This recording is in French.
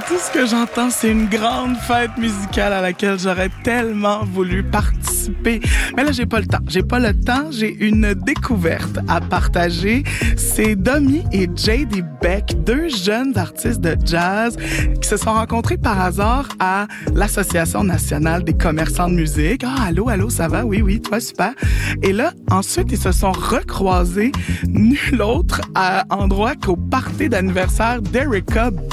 tout ce que j'entends, c'est une grande fête musicale à laquelle j'aurais tellement voulu participer. Mais là, j'ai pas le temps. J'ai une découverte à partager. C'est Domi et J.D. Beck, deux jeunes artistes de jazz qui se sont rencontrés par hasard à l'Association nationale des commerçants de musique. Ah, allô, ça va? Oui, toi, super. Et là, ensuite, ils se sont recroisés, nul autre endroit qu'au party d'anniversaire d'Erykah